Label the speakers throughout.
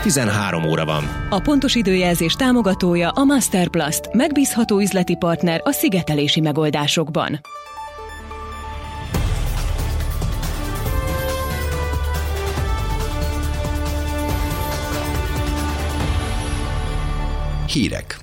Speaker 1: 13 óra van.
Speaker 2: A pontos időjelzés támogatója a Masterplast, megbízható üzleti partner a szigetelési megoldásokban.
Speaker 1: Hírek.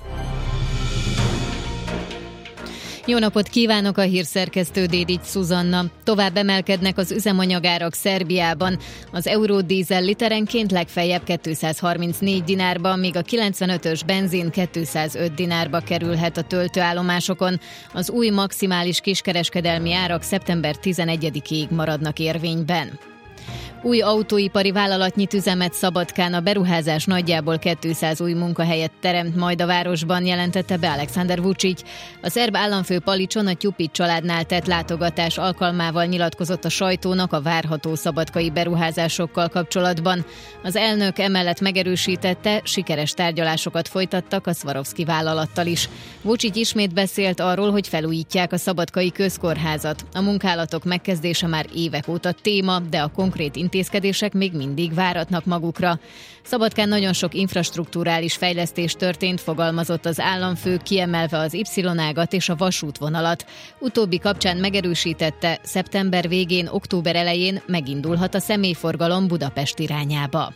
Speaker 3: Jó napot kívánok, a hírszerkesztő Dédics Szuzanna. Tovább emelkednek az üzemanyagárak Szerbiában. Az Eurodízel literenként legfeljebb 234 dinárba, míg a 95-ös benzin 205 dinárba kerülhet a töltőállomásokon. Az új maximális kiskereskedelmi árak szeptember 11-ig maradnak érvényben. Új autóipari vállalat nyit üzemet Szabadkán, a beruházás nagyjából 200 új munkahelyet teremt majd a városban, jelentette be Aleksandar Vučić. A szerb államfő Palicson a Tyupit családnál tett látogatás alkalmával nyilatkozott a sajtónak a várható szabadkai beruházásokkal kapcsolatban. Az elnök emellett megerősítette, sikeres tárgyalásokat folytattak a Swarovski vállalattal is. Vučić ismét beszélt arról, hogy felújítják a szabadkai közkórházat. A munkálatok megkezdése már évek óta téma, de a konkrét intézkedések még mindig váratnak magukra. Szabadkán nagyon sok infrastrukturális fejlesztés történt, fogalmazott az államfő, kiemelve az Y-ágat és a vasútvonalat. Utóbbi kapcsán megerősítette, szeptember végén, október elején megindulhat a személyforgalom Budapest irányába.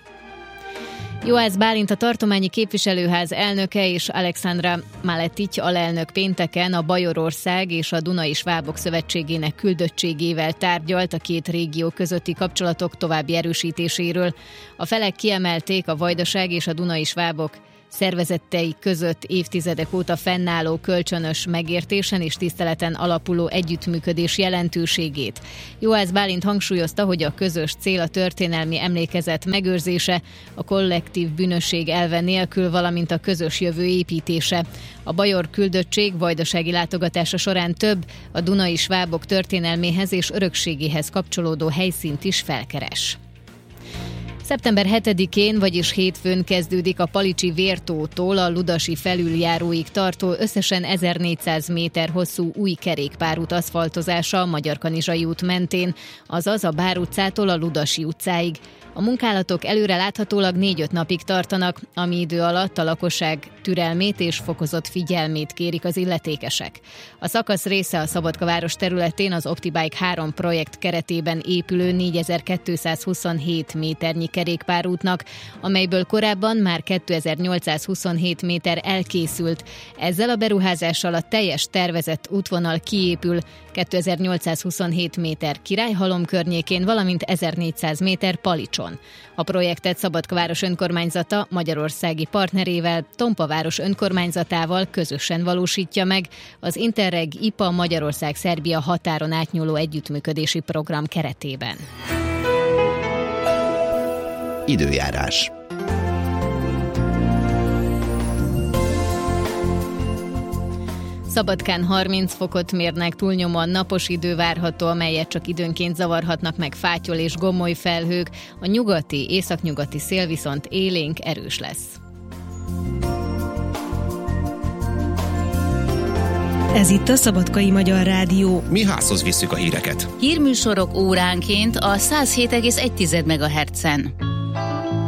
Speaker 3: Juhász Bálint, a tartományi képviselőház elnöke és Alexandra Maletić alelnök pénteken a Bajorország és a Dunai Svábok Szövetségének küldöttségével tárgyalt a két régió közötti kapcsolatok további erősítéséről. A felek kiemelték a Vajdaság és a Dunai Svábok szervezetei között évtizedek óta fennálló kölcsönös megértésen és tiszteleten alapuló együttműködés jelentőségét. Juhász Bálint hangsúlyozta, hogy a közös cél a történelmi emlékezet megőrzése, a kollektív bűnösség elve nélkül, valamint a közös jövő építése. A bajor küldöttség vajdasági látogatása során több a Dunai Svábok történelméhez és örökségéhez kapcsolódó helyszínt is felkeres. Szeptember 7-én, vagyis hétfőn kezdődik a Palicsi Vértótól a Ludasi felüljáróig tartó összesen 1400 méter hosszú új kerékpárút aszfaltozása a Magyarkanizsai út mentén, azaz a Bár utcától a Ludasi utcáig. A munkálatok előre láthatólag 4-5 napig tartanak, ami idő alatt a lakosság türelmét és fokozott figyelmét kérik az illetékesek. A szakasz része a Szabadka város területén az OptiBike 3 projekt keretében épülő 4227 méternyi kerékpárútnak, amelyből korábban már 2827 méter elkészült. Ezzel a beruházással a teljes tervezett útvonal kiépül, 2827 méter Királyhalom környékén, valamint 1400 méter Palicson. A projektet Szabadka város önkormányzata magyarországi partnerével, Tompa város önkormányzatával közösen valósítja meg az Interreg IPA Magyarország-Szerbia határon átnyúló együttműködési program keretében.
Speaker 1: Időjárás.
Speaker 3: Szabadkán 30 fokot mérnek, túlnyomóan napos idő várható, amelyet csak időnként zavarhatnak meg fátyol és gomoly felhők, a nyugati, északnyugati szél viszont élénk, erős lesz.
Speaker 4: Ez itt a Szabadkai Magyar Rádió.
Speaker 1: Mi házhoz visszük a híreket.
Speaker 5: Hírműsorok óránként a 107,1 MHz-en.